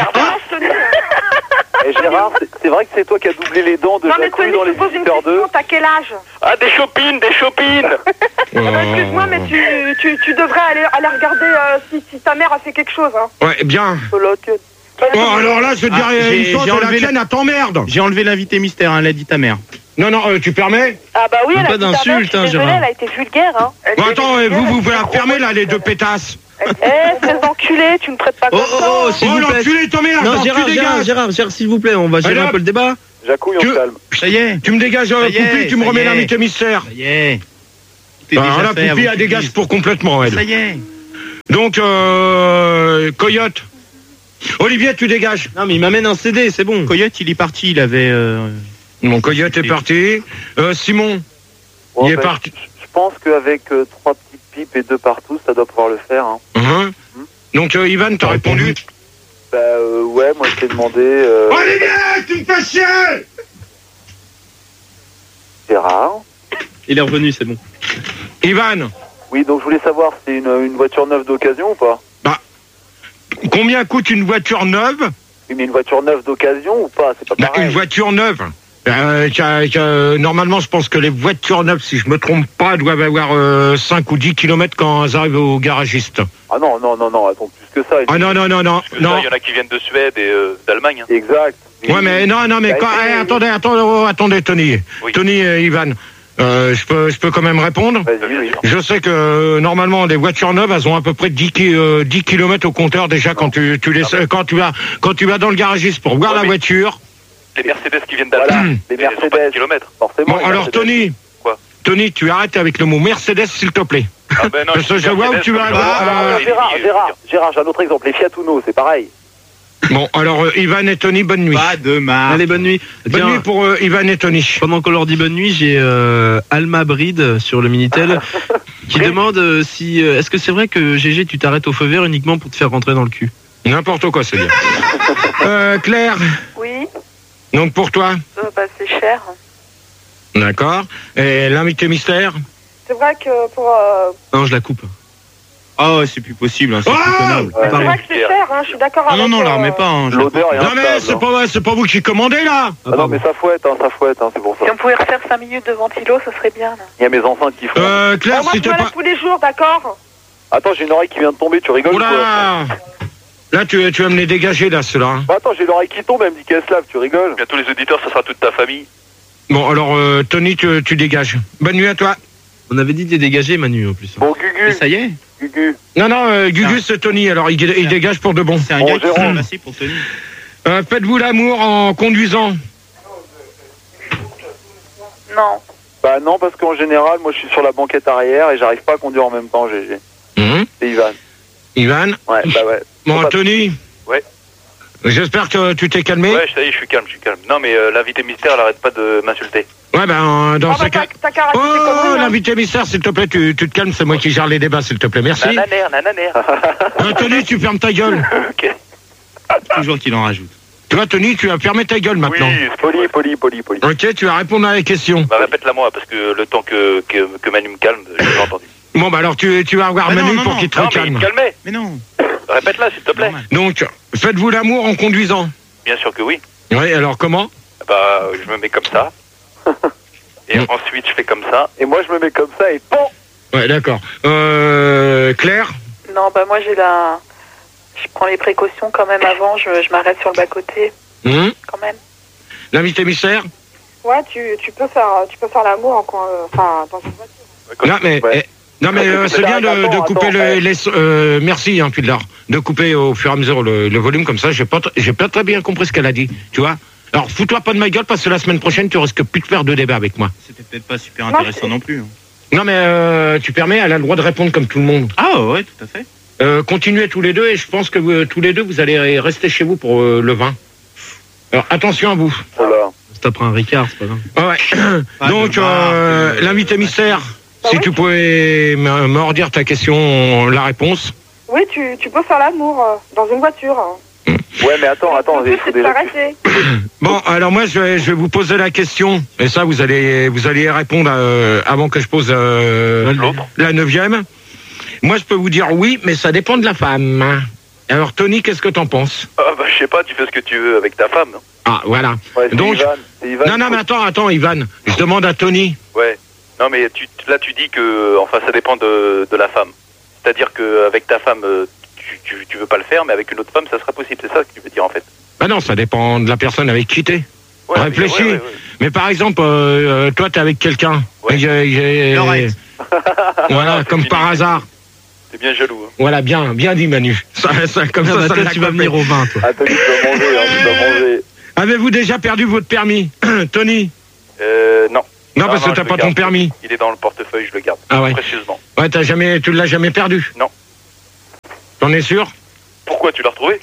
Et Gérard, c'est vrai que c'est toi qui as doublé les dents de Jacouille dans les visiteurs 2. T'as quel âge? Ah, des chopines. Excuse-moi, mais tu devrais aller regarder si ta mère a fait quelque chose, hein. Ouais, bien. Oh, alors là, je te dirais une chose, la tienne, elle t'emmerde. J'ai enlevé l'invité mystère, hein, l'a dit ta mère. Non, tu permets? Ah bah oui, elle a Pas dit ta mère, d'insulte, je suis hein, désolée, Gérard. elle a été vulgaire, hein. Bon, attends, vous pouvez la fermer, là, les deux pétasses. Ces enculés, tu me traites pas comme ça. Oh, s'il Oh, vous plaît. l'enculé, t'emmerdes, Non, tu dégages. Gérard, s'il vous plaît, on va gérer Allez, un peu le débat. Jacouille, on se calme. Ça y est. Tu me dégages, Ça y est, Poupie, tu me ça remets y est. l'invité mystère. Ça y est. Tout est Alors déjà là, fait Poupie, avant elle dégage qu'il pour complètement, dise. Ça elle. y est. Donc, Coyote. Olivier, tu dégages. Non, mais il m'amène un CD, c'est bon. Coyote, il est parti, il avait... Mon Coyote est parti. Simon, il est parti. Je pense qu'avec 3 petites pipes et 2 partout, ça doit pouvoir le faire. Hein. Donc, Ivan, t'as répondu? Bah ouais, moi je t'ai demandé... Olivier, tu me fais chier! Gérard. Il est revenu, c'est bon. Ivan, Oui, donc je voulais savoir, c'est une voiture neuve d'occasion ou pas? combien coûte une voiture neuve? Oui, mais une voiture neuve d'occasion ou pas? C'est pas pareil. Une voiture neuve. Normalement, je pense que les voitures neuves, si je me trompe pas, doivent avoir 5 ou 10 km quand elles arrivent au garagiste. Ah non, attends, plus que ça. Ah non. Il y en a qui viennent de Suède et d'Allemagne. Exact. Ouais, mais non, mais quand, attendez, Tony. Oui. Tony et Ivan. Je peux quand même répondre. Vas-y, oui. Je sais que normalement les voitures neuves, elles ont à peu près 10 km au compteur déjà quand tu vas dans le garagiste pour voir la voiture. Les Mercedes qui viennent Voilà, d'Allemagne. les Elles ont pas de Mercedes. kilomètres. Forcément. Bon, les alors Mercedes. Tony. Quoi? Tony, tu arrêtes avec le mot Mercedes, s'il te plaît. Ah ben non, Parce que je vois où tu vas. Gérard, j'ai un autre exemple, les Fiat Uno, c'est pareil. Bon, alors Ivan et Tony, bonne nuit. Pas de marque. Allez, bonne nuit. Bonne Tiens, nuit pour Ivan et Tony. pendant qu'on leur dit bonne nuit, j'ai Alma Bride sur le Minitel qui demande si... est-ce que c'est vrai que GG, tu t'arrêtes au feu vert uniquement pour te faire rentrer dans le cul? N'importe quoi, c'est bien. Claire, Oui, donc pour toi, bah c'est cher. d'accord. Et l'invité mystère? C'est vrai que pour... Non, je la coupe. Oh, c'est plus possible, hein, c'est Oh plus tenable. Ouais. C'est vrai que c'est cher, hein, je suis d'accord Non, avec... non, la remets pas. Hein, je la L'odeur est Non mais instable. c'est pas vous qui commandez là. Ah non, mais ça fouette, c'est pour ça. Si on pouvait refaire 5 minutes de ventilo, ça serait bien. Là. Il y a mes enceintes qui font. Claire, moi, si je t'es me lève pas... tous les jours, d'accord? Attends, j'ai une oreille qui vient de tomber, tu rigoles ou quoi? Oula. Là, tu vas me les dégager, là, ceux-là. Bah attends, j'ai l'oreille qui tombe, elle me dit qu'elle se lave, tu rigoles? Bientôt les auditeurs, ça sera toute ta famille. Bon, alors, Tony, tu dégages. Bonne nuit à toi. On avait dit de les dégager, Manu, en plus. Bon, Mais Gugu, ça y est. Gugu. Non, Gugus, c'est Tony, alors il dégage pour de bon. C'est un Bon, gars qui s'est Jérôme. passé pour Tony. Faites-vous l'amour en conduisant? Non. Bah non, parce qu'en général, moi je suis sur la banquette arrière et j'arrive pas à conduire en même temps, GG. C'est Ivan. Ivan? Ouais, bah ouais. Bon, Faut pas- Tony? Ouais. J'espère que tu t'es calmé. Ouais, ça y est, je suis calme. Non, mais l'invité mystère, elle arrête pas de m'insulter. Ouais, ben, dans Ah ce bah cas... t'as qu'à arrêter tes Oh, conneries, hein. l'invité mystère, s'il te plaît, tu te calmes, c'est moi qui gère les débats, s'il te plaît, merci. Nananer. Tony, tu fermes ta gueule. Ok. Toujours qu'il en rajoute. Tu vois, Tony, tu vas fermer ta gueule maintenant. Oui, Poli. Ok, tu vas répondre à la question. Bah, répète-la moi, parce que le temps que Manu me calme, j'ai pas entendu. Bon, bah alors, tu vas avoir Ah, Manu non, pour non, qu'il te Non, mais il calme. me calmait. Mais non. Répète-la, s'il te plaît. Normal. Donc, faites-vous l'amour en conduisant? Bien sûr que oui. Oui, alors comment? Bah, je me mets comme ça. Et ensuite, je fais comme ça. Et moi je me mets comme ça et bon. Ouais, d'accord. Claire? Non, bah moi j'ai la... Je prends les précautions quand même avant, je m'arrête sur le bas-côté, quand même. L'invité mystère? Ouais, tu peux faire l'amour dans une voiture. Non, mais... Ouais. Non mais c'est bien de couper attends, merci hein Pildar, de couper au fur et à mesure le volume comme ça. J'ai pas très bien compris ce qu'elle a dit, tu vois. Alors fous-toi pas de ma gueule parce que la semaine prochaine tu risques plus de faire de débat avec moi. C'était peut-être pas super intéressant non plus. Hein. Non mais tu permets, elle a le droit de répondre comme tout le monde. Ah ouais, tout à fait. Continuez tous les deux et je pense que tous les deux vous allez rester chez vous pour le vin. Alors attention à vous. Voilà. C'est après un Ricard, c'est pas grave. Ah ouais. Pas Donc de marque, l'invité mystère, si oui. tu pouvais me redire ta question, la réponse. Oui, tu peux faire l'amour dans une voiture. Ouais, mais attends, Le il but, faut c'est de déjà. s'arrêter. Bon, alors moi je vais vous poser la question et ça vous allez y répondre avant que je pose la 9e. Moi je peux vous dire oui, mais ça dépend de la femme. Alors Tony, qu'est-ce que t'en penses? Ah, bah, je sais pas, tu fais ce que tu veux avec ta femme. Ah voilà. Ouais, c'est Donc Ivan, c'est Ivan. non mais attends Ivan, je demande à Tony. Ouais. Non, mais là, tu dis que, enfin, ça dépend de la femme. C'est-à-dire qu'avec ta femme, tu veux pas le faire, mais avec une autre femme, ça sera possible. C'est ça que tu veux dire, en fait. Bah non, ça dépend de la personne avec qui t'es. Ouais, Réfléchis. ouais. Mais par exemple, toi, t'es avec quelqu'un. Ouais. Lorette. Voilà, comme par hasard. T'es bien jaloux. Hein. Voilà, bien dit Manu. Comme ça, toi, tu vas venir au vin, toi. Ah, Tony, tu vas manger, tu vas manger. Avez-vous déjà perdu votre permis, Tony? Non. Non, parce que t'as je pas le ton garde. permis. Il est dans le portefeuille, je le garde. Ah ouais. Précieusement. Ouais, tu l'as jamais perdu? Non. T'en es sûr? Pourquoi tu l'as retrouvé?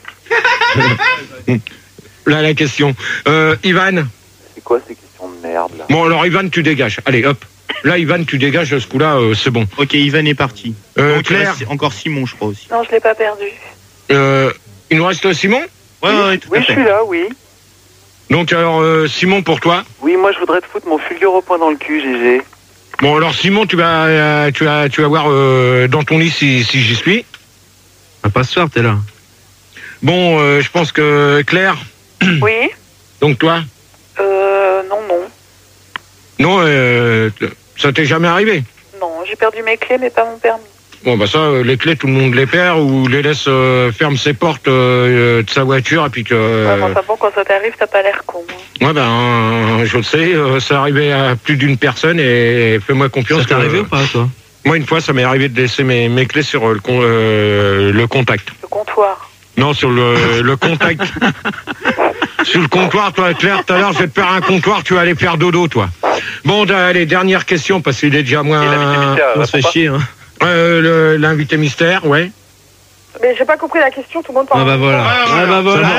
Là, la question. Ivan? C'est quoi ces questions de merde, là? Bon, alors, Ivan, tu dégages. Allez, hop. Là, Ivan, tu dégages, ce coup-là, c'est bon. Ok, Ivan est parti. Donc, Claire? il reste encore Simon, je crois aussi. Non, je l'ai pas perdu. Il nous reste Simon? Ouais, tout à Oui, je fait. suis là, oui. Donc, alors, Simon, pour toi? Oui, moi, je voudrais te foutre mon fulgure au point dans le cul, GG. Bon, alors, Simon, tu vas voir dans ton lit si j'y suis. Ah, pas ce soir, t'es là. Bon, je pense que Claire, Oui. donc toi? Non. Non, ça t'est jamais arrivé? Non, j'ai perdu mes clés, mais pas mon permis. Bon, bah ça, les clés, tout le monde les perd ou les laisse ferme ses portes de sa voiture et puis que... Ouais, mais enfin bon, quand ça t'arrive, t'as pas l'air con. Hein. Ouais, ben, je le sais, ça arrivait à plus d'une personne et fais-moi confiance. Ça t'est arrivé ou pas, toi? Moi, une fois, ça m'est arrivé de laisser mes clés sur le contact. Le comptoir. Non, sur le contact. Sur le comptoir, toi, Claire, tout à l'heure, je vais te faire un comptoir, tu vas aller faire dodo, toi. Bon, allez, dernière question, parce qu'il est déjà moins... Et l'invité mystère, On se fait chier, hein. L'invité mystère, ouais. Mais j'ai pas compris la question, tout le monde parle. Ah bah voilà. Ah bah voilà.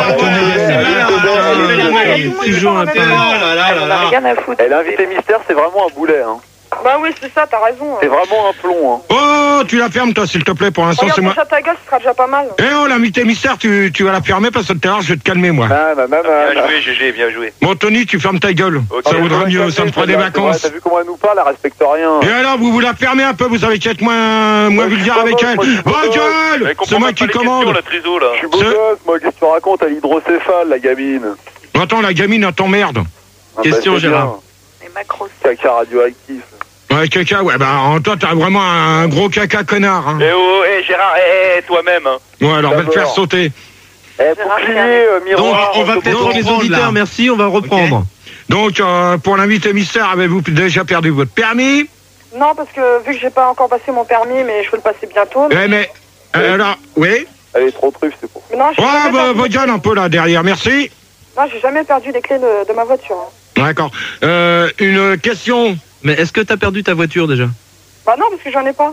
Toujours un peu. On a rien à foutre. Et l'invité mystère, c'est vraiment un boulet, hein. Bah oui, c'est ça, t'as raison. C'est vraiment un plomb, hein. Oh, tu la fermes, toi, s'il te plaît, pour l'instant, Regarde, c'est moi. déjà ta gueule, ce sera déjà pas mal. Eh oh, l'invité mystère, tu vas la fermer parce que tout à l'heure, je vais te calmer, moi. Bien joué, GG, bien joué. Bon, Tony, tu fermes ta gueule. Ok. Ça vaudra mieux, ça me fera des vacances. T'as vu comment elle nous parle, elle respecte rien. Et alors, vous la fermez un peu, vous savez qu'être moins vulgaire avec elle. Vos gueule! C'est moi qui commande. La triso, là. Je suis beau gosse, moi, qu'est-ce que tu racontes? Elle hydrocéphale, la gamine. Attends, la gamine, elle t'emmerde. Question, c'est Gérard. bien. Les macros. Caca radioactif. Ouais, caca, ouais, bah, toi, t'as vraiment un gros caca connard, hein. Eh oh, Gérard, toi-même. Hein. Ouais, alors, on va te faire D'abord. sauter. Bouclier, miroir. Donc, on va peut-être les auditeurs, merci, on va reprendre. Donc, pour l'invité mystère, avez-vous déjà perdu votre permis? Non, parce que vu que j'ai pas encore passé mon permis, mais je veux le passer bientôt. Eh, mais, alors, oui? Elle est trop truffe, c'est pour. Mais non, j'ai Ouais, jamais bah, perdu- votre gueule un peu là derrière, merci. Non, j'ai jamais perdu les clés de ma voiture. Hein. D'accord. Une question. Mais est-ce que t'as perdu ta voiture déjà? Bah non, parce que j'en ai pas.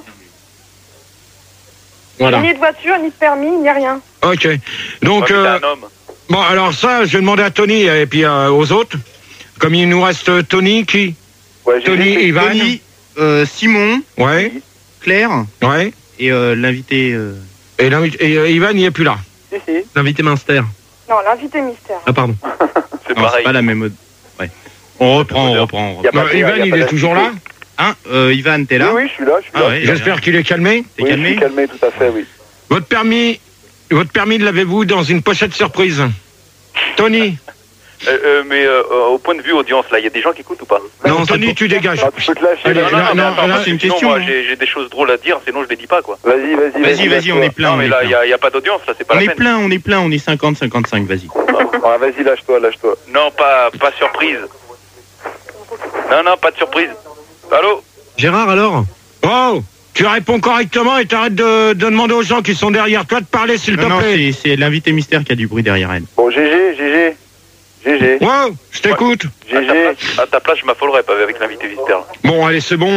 Voilà. Ni de voiture, ni de permis, ni rien. Ok. Donc, T'es un homme. bon, alors ça, je vais demander à Tony et puis aux autres. Comme il nous reste Tony, qui? Ouais, j'ai Tony, dit- Ivan. Tony, Simon, Ouais, Claire ouais. et l'invité. Et Ivan, il est plus là. Si, si. L'invité Minster. Non, l'invité mystère. Ah, pardon. C'est Non, c'est pareil. pas la même. Ouais. On reprend. Y a Bah, pas de- Ivan, y a il pas est toujours là. Hein, Ivan, t'es là? Oui, oui, je suis là, je suis Ah là. ouais. J'espère qu'il est calmé. T'es Oui, je calmé? suis calmé, tout à fait, oui. Votre permis, l'avez-vous dans une pochette surprise? Tony. Mais au point de vue audience, là, il y a des gens qui écoutent ou pas? Non, Tony, tu dégages. Ah, tu peux te lâcher. Allez, là. là, mais non, attends, là, parce que c'est une sinon, question, moi, hein. j'ai des choses drôles à dire, sinon je les dis pas, quoi. Vas-y, on est plein. Non, mais là, il y a pas d'audience, là, c'est pas On la est peine. plein, on est 50-55, vas-y. Ah, vas-y, lâche-toi, lâche-toi. Non, pas surprise. Non, pas de surprise. Allô? Gérard, alors? Oh, tu réponds correctement et t'arrêtes de demander aux gens qui sont derrière toi de parler, s'il te Non, plaît. c'est l'invité mystère qui a du bruit derrière elle. Bon, GG. Wow, je t'écoute. À ta place, je m'affolerais pas avec l'invité mystère. Bon, allez, c'est bon.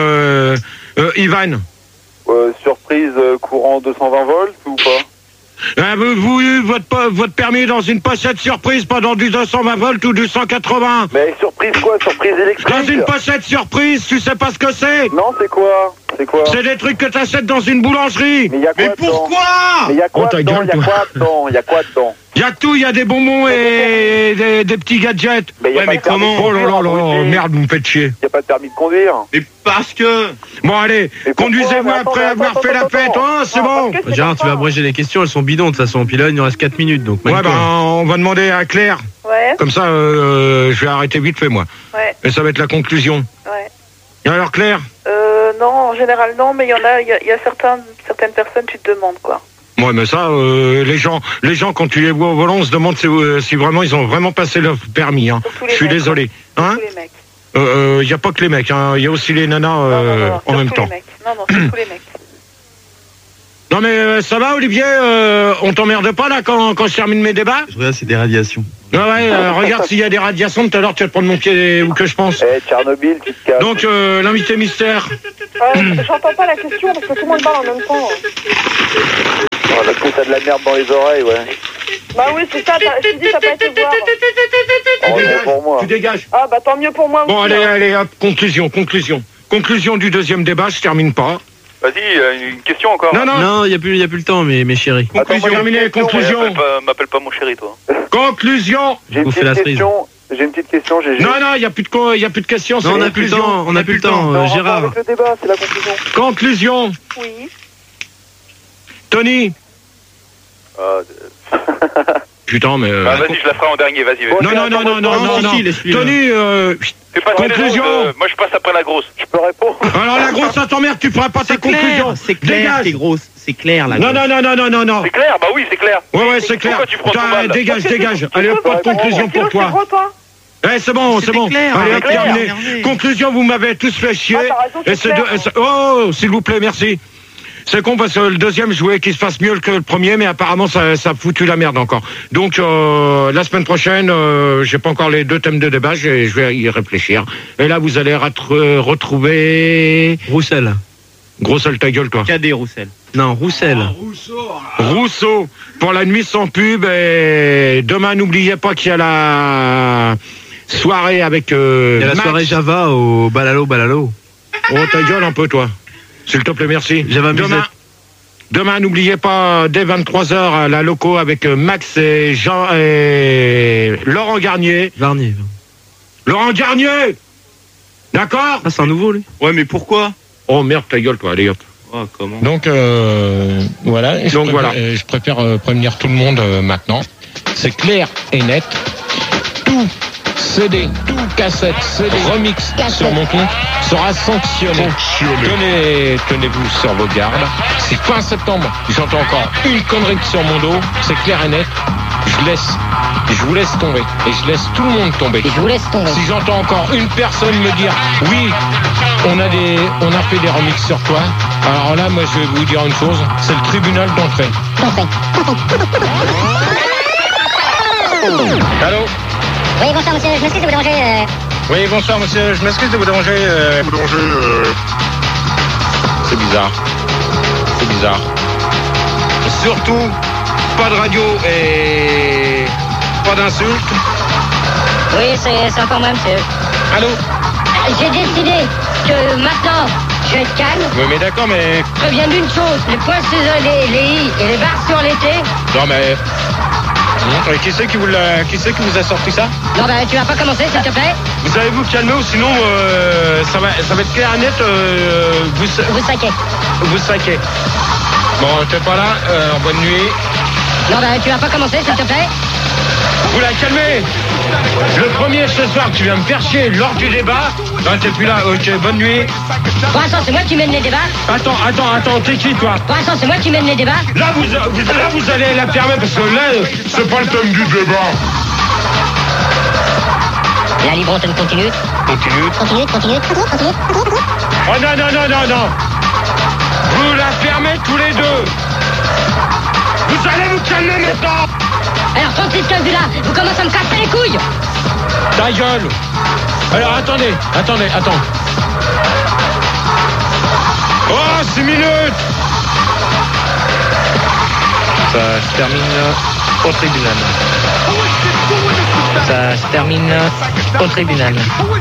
Ivan. Surprise courant 220 volts ou pas? Avez-vous eu votre permis dans une pochette surprise pendant du 220 volts ou du 180? Mais surprise quoi? Surprise électrique? Dans une pochette surprise, tu sais pas ce que c'est? Non, c'est quoi? C'est des trucs que t'achètes dans une boulangerie. Mais y a quoi dedans? Mais y a quoi Oh, ta dedans? gueule, Y a toi. quoi dedans? Y a quoi dedans? Y a tout, y a des bonbons et des petits gadgets. Mais y a pas de permis de Oh là là conduire, là, abruti. merde, vous me faites chier. Y a pas de permis de conduire. Mais parce que... Bon, allez, Mais pourquoi? conduisez-vous Mais attends, après mais avoir attends, fait la attends, fête. attends. Oh, c'est bon. Parce que c'est Gérard, comme tu vas ça. abréger les questions, elles sont bidons de toute façon. Puis là, il nous reste 4 minutes, donc Ouais, mets-toi. ben, on va demander à Claire. Ouais, Comme ça, je vais arrêter vite fait, moi. ouais, Et ça va être la conclusion. ouais. Et alors, Claire? Non, en général, non, mais il y a certaines personnes, tu te demandes, quoi. Ouais, mais ça, les gens, quand tu les vois au volant, on se demande si vraiment ils ont vraiment passé leur permis. Hein. Je suis désolé. Hein? Tous les mecs. Y a pas que les mecs. Hein. Y a aussi les nanas en même temps. Non, c'est tous les mecs. Non mais ça va, Olivier, on t'emmerde pas là quand je termine mes débats? Je regarde, c'est des radiations. Ouais, regarde s'il y a des radiations. Tout à l'heure, tu vas te prendre mon pied où que je pense. Tchernobyl, tu te casses. Donc l'invité mystère. J'entends pas la question parce que tout le monde parle en même temps. Oh, parce que t'as de la merde dans les oreilles, ouais. Bah oui, c'est ça, je te dis, t'as pas été voir. Pour moi. Tu dégages. Ah bah tant mieux pour moi aussi. Bon, allez, hop, conclusion. Conclusion du deuxième débat, je termine pas. Vas-y, une question encore. Non, il y a plus le temps, mes chéris. Conclusion, terminé, conclusion. M'appelle pas mon chéri, toi. Conclusion. J'ai une petite question, GG. Non, il y a plus de questions. Non, on n'a plus le temps, Gérard. Avec le débat, c'est la conclusion. Conclusion. Oui. Tony. Putain, mais. Vas-y, je la ferai en dernier, vas-y. Non. Tony, conclusion. Moi, je passe après la grosse. Je peux répondre? Alors, la grosse, ça t'emmerde, tu feras pas ta conclusion. C'est clair, c'est grosse. C'est clair, là. Non. C'est clair, bah oui, c'est clair. Ouais, c'est clair. Pourquoi tu prends ton mal? Dégage. Allez, hop, pas de conclusion pour toi. C'est bon. clair, Allez, hop, terminé. énervé. Conclusion, vous m'avez tous fait chier. t'as raison, Oh, s'il vous plaît, merci. C'est con parce que le deuxième, je voulais qu'il se fasse mieux que le premier, mais apparemment, ça a foutu la merde encore. Donc, la semaine prochaine, j'ai pas encore les 2 thèmes de débat, je vais y réfléchir. Et là, vous allez retrouver... Roussel. Grossel, ta gueule, toi. Cadet Roussel. Non, Roussel. Rousseau, pour la nuit sans pub. Et demain, n'oubliez pas qu'il y a la soirée avec... Il y a la Max. soirée Java au Balalo. Oh, ta gueule un peu, toi. S'il te plaît, merci. Demain, n'oubliez pas, dès 23h, la loco avec Max et Jean et Laurent Garnier. Laurent Garnier! D'accord? Ah, c'est un nouveau, lui. Ouais, mais pourquoi? Oh merde, ta gueule, toi, allez hop. Oh, comment? Donc, voilà. Je préfère prévenir tout le monde maintenant. C'est clair et net. Tout CD, tout cassette, CD, remix sur mon compte sera sanctionné. Tenez-vous sur vos gardes. Si fin septembre, j'entends encore une connerie sur mon dos, c'est clair et net. Je vous laisse tomber. Et je laisse tout le monde tomber. Si j'entends encore une personne me dire oui, on a fait des remixes sur toi, alors là, moi, je vais vous dire une chose, c'est le tribunal d'entrée. Allô? Oui, bonsoir monsieur, je m'excuse de vous déranger. Oui, bonsoir monsieur, je m'excuse de vous déranger. C'est bizarre. Surtout, pas de radio et pas d'insultes. Oui, c'est encore moi monsieur. Allô? J'ai décidé que maintenant, je vais être calme. Oui, mais d'accord, mais... Je préviens d'une chose, les points sur les i et les barres sur les t. Non, mais... Qui c'est qui vous a sorti ça? Non, bah tu vas pas commencer, s'il te plaît. Vous allez vous calmer ou sinon ça va être clair et net. Vous saquez. Bon, t'es pas là. Bonne nuit. Non, bah tu vas pas commencer, s'il te plaît. Vous la calmez. Le premier ce soir, tu viens me faire chier lors du débat. Non, t'es plus là. Ok, bonne nuit. Pour l'instant, c'est moi qui mène les débats. Attends, t'es qui toi? Pour l'instant, c'est moi qui mène les débats. Là, vous allez la fermer parce que là, c'est pas le thème du débat. La libre antenne continue. Continue. Oh non. Vous la fermez tous les deux. Vous allez vous calmer maintenant. Alors 36 15 là, vous commencez à me casser les couilles. Ta gueule. Alors attendez. Oh, 6 minutes. Ça se termine au tribunal.